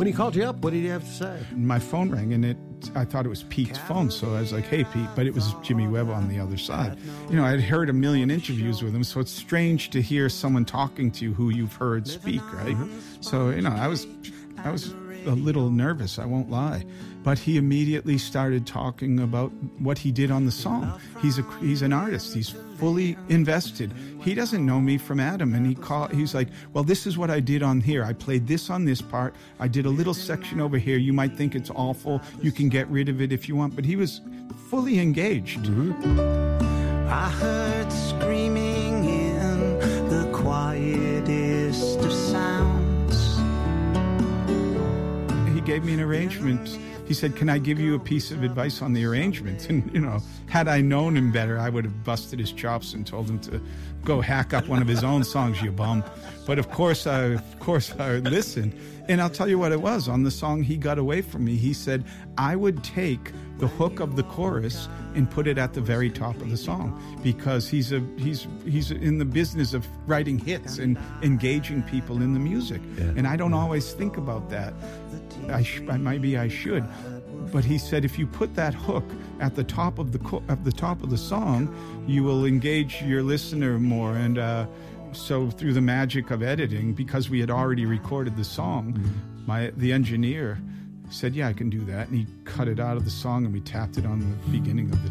When he called you up, what did he have to say? My phone rang, and I thought it was Pete's phone, so I was like, hey, Pete, but it was Jimmy Webb on the other side. You know, I'd heard a million interviews with him, so it's strange to hear someone talking to you who you've heard speak, right? So, you know, I was a little nervous, I won't lie. But he immediately started talking about what he did on the song. He's an artist. He's fully invested. He doesn't know me from Adam, and he's like, well, this is what I did on here. I played this on this part. I did a little section over here. You might think it's awful. You can get rid of it if you want. But he was fully engaged. I heard screaming in the quietest of sounds. He gave me an arrangement. He said, can I give you a piece of advice on the arrangement? And, you know, had I known him better, I would have busted his chops and told him to go hack up one of his own songs, you bum. But of course I listened. And I'll tell you what it was. On the song He Got Away From Me, he said, I would take the hook of the chorus and put it at the very top of the song, because he's in the business of writing hits and engaging people in the music. Yeah. And I don't always think about that. Maybe I should. But he said, if you put that hook at the top of the song, you will engage your listener more. And so through the magic of editing, because we had already recorded the song, the engineer said, yeah, I can do that. And he cut it out of the song, and we tapped it on the beginning of the